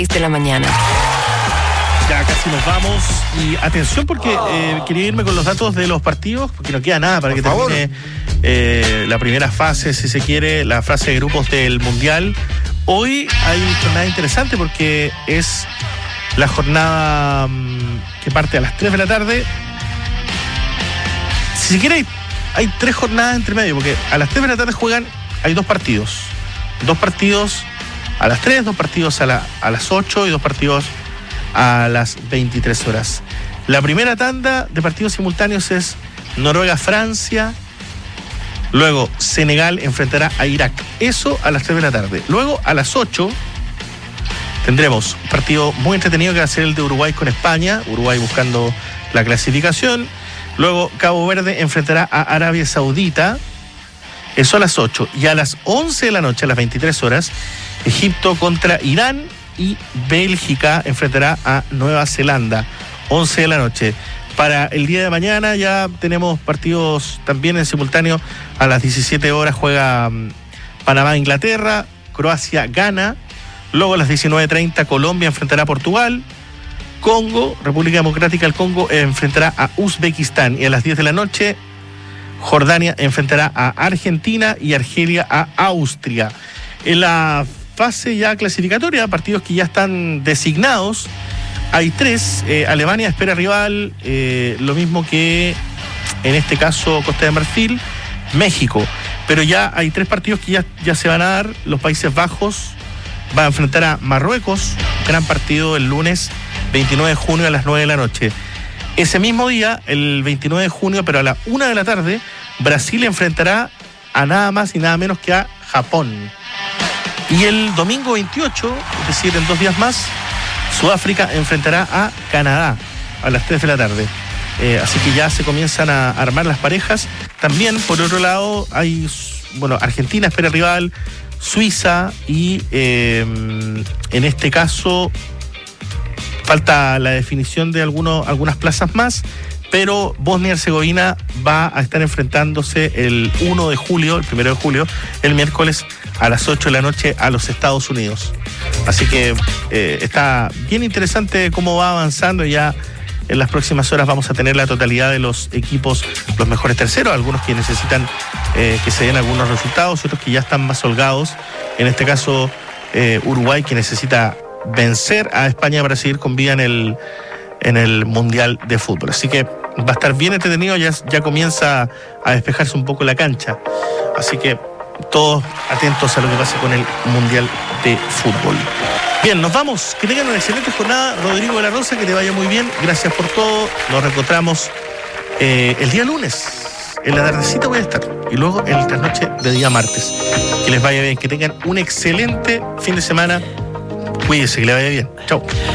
de la mañana. Ya casi nos vamos y atención porque quería irme con los datos de los partidos porque no queda nada para que termine la primera fase, si se quiere, la fase de grupos del Mundial. Hoy hay jornada interesante porque es la jornada que parte a las 3 de la tarde. Si se quiere, hay 3 jornadas entre medio porque a las 3 de la tarde hay 2 partidos. 2 partidos a las 3, 2 partidos a las 8 y 2 partidos a las 23 horas. La primera tanda de partidos simultáneos es Noruega-Francia. Luego Senegal enfrentará a Irak. Eso a las 3 de la tarde. Luego a las 8 tendremos un partido muy entretenido que va a ser el de Uruguay con España. Uruguay buscando la clasificación. Luego Cabo Verde enfrentará a Arabia Saudita. Eso a las 8. Y a las 11 de la noche, a las 23 horas, Egipto contra Irán. Y Bélgica enfrentará a Nueva Zelanda, 11 de la noche. Para el día de mañana ya tenemos partidos también en simultáneo. A las 17 horas juega Panamá-Inglaterra, Croacia-Ghana. Luego a las 19:30 Colombia enfrentará a Portugal. Congo, República Democrática del Congo, enfrentará a Uzbekistán. Y a las 10 de la noche Jordania enfrentará a Argentina y Argelia a Austria. En la fase ya clasificatoria, partidos que ya están designados, hay 3. Alemania espera rival, lo mismo que en este caso Costa de Marfil, México, pero ya hay 3 partidos que ya se van a dar. Los Países Bajos va a enfrentar a Marruecos, gran partido el lunes 29 de junio a las 9 de la noche. Ese mismo día, el 29 de junio, pero a la 1 de la tarde, Brasil enfrentará a nada más y nada menos que a Japón. Y el domingo 28, es decir, en 2 días más, Sudáfrica enfrentará a Canadá a las 3 de la tarde. Así que ya se comienzan a armar las parejas. También, por otro lado, Argentina espera rival, Suiza y en este caso falta la definición de algunas plazas más, pero Bosnia y Herzegovina va a estar enfrentándose el 1 de julio, el 1 de julio, el miércoles a las 8 de la noche a los Estados Unidos. Así que está bien interesante cómo va avanzando. Ya en las próximas horas vamos a tener la totalidad de los equipos, los mejores terceros, algunos que necesitan que se den algunos resultados, otros que ya están más holgados. En este caso, Uruguay, que necesita vencer a España para seguir con vida en el Mundial de Fútbol. Así que va a estar bien entretenido, ya comienza a despejarse un poco la cancha. Así que todos atentos a lo que pase con el Mundial de Fútbol. Bien, nos vamos. Que tengan una excelente jornada. Rodrigo de la Rosa, que te vaya muy bien. Gracias por todo. Nos reencontramos el día lunes. En la tardecita voy a estar. Y luego en la trasnoche de día martes. Que les vaya bien. Que tengan un excelente fin de semana. Cuídense, que les vaya bien. Chau.